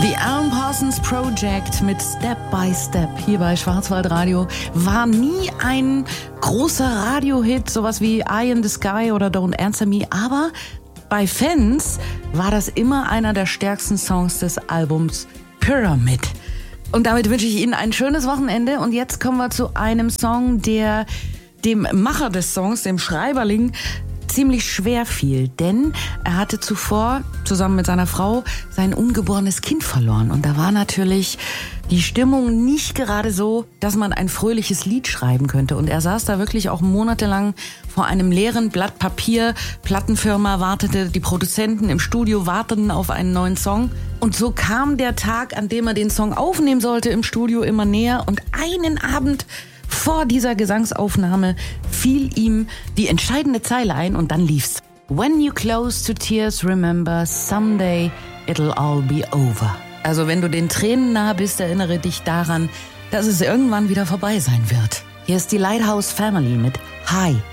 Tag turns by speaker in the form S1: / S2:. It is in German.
S1: The Alan Parsons Project mit Step by Step hier bei Schwarzwaldradio war nie ein großer Radiohit, sowas wie Eye in the Sky oder Don't Answer Me, aber bei Fans war das immer einer der stärksten Songs des Albums Pyramid. Und damit wünsche ich Ihnen ein schönes Wochenende und jetzt kommen wir zu einem Song, der dem Macher des Songs, dem Schreiberling, ziemlich schwer fiel, denn er hatte zuvor zusammen mit seiner Frau sein ungeborenes Kind verloren und da war natürlich die Stimmung nicht gerade so, dass man ein fröhliches Lied schreiben könnte und er saß da wirklich auch monatelang vor einem leeren Blatt Papier, Plattenfirma wartete, die Produzenten im Studio warteten auf einen neuen Song und so kam der Tag, an dem er den Song aufnehmen sollte im Studio immer näher und einen Abend vor dieser Gesangsaufnahme fiel ihm die entscheidende Zeile ein und dann lief's. When you close to tears, remember, someday it'll all be over. Also wenn du den Tränen nahe bist, erinnere dich daran, dass es irgendwann wieder vorbei sein wird. Hier ist die Lighthouse Family mit High